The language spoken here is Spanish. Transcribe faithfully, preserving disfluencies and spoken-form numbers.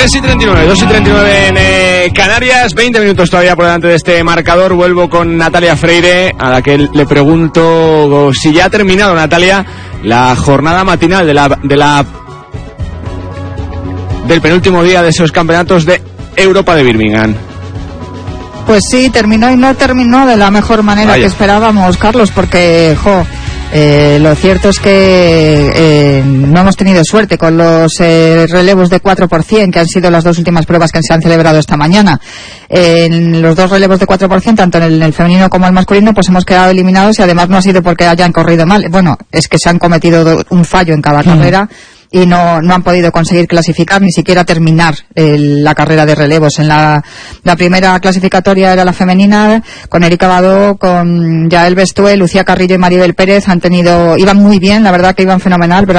tres y treinta y nueve, dos y treinta y nueve en eh, Canarias, veinte minutos todavía por delante de este marcador. Vuelvo con Natalia Freire, a la que le pregunto si ya ha terminado, Natalia, la jornada matinal de la, de la del penúltimo día de esos campeonatos de Europa de Birmingham. Pues sí, terminó y no terminó de la mejor manera Vaya. que esperábamos, Carlos, porque, jo, eh, lo cierto es que eh, no hemos tenido suerte con los eh, relevos de cuatro por ciento, que han sido las dos últimas pruebas que se han celebrado esta mañana. Eh, en los dos relevos de cuatro por ciento, tanto en el, en el femenino como el masculino, pues hemos quedado eliminados, y además no ha sido porque hayan corrido mal. Bueno, es que se han cometido un fallo en cada mm. carrera, y no, no han podido conseguir clasificar, ni siquiera terminar el, la carrera de relevos. En la, la primera clasificatoria era la femenina, con Erika Badó, con Yael Bestué, Lucía Carrillo y Maribel Pérez. Han tenido, iban muy bien, la verdad que iban fenomenal, pero